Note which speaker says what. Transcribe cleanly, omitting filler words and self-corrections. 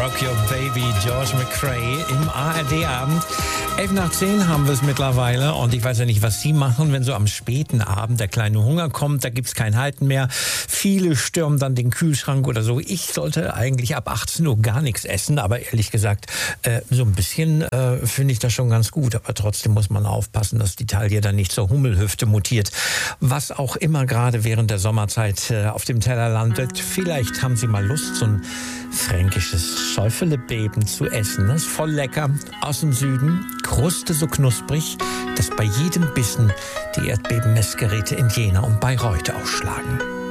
Speaker 1: Rock Your Baby, George McRae im ARD-Abend. 11:10 haben wir es mittlerweile und ich weiß ja nicht, was Sie machen, wenn so am späten Abend der kleine Hunger kommt, da gibt's kein Halten mehr. Viele stürmen dann den Kühlschrank oder so. Ich sollte eigentlich ab 18 Uhr gar nichts essen, aber ehrlich gesagt, so ein bisschen finde ich das schon ganz gut. Aber trotzdem muss man aufpassen, dass die Taille dann nicht zur Hummelhüfte mutiert. Was auch immer gerade während der Sommerzeit auf dem Teller landet. Vielleicht haben Sie mal Lust, so ein fränkisches Schäufelebeben zu essen. Das ist voll lecker. Aus dem Süden. Kruste so knusprig, dass bei jedem Bissen die Erdbebenmessgeräte in Jena und Bayreuth ausschlagen.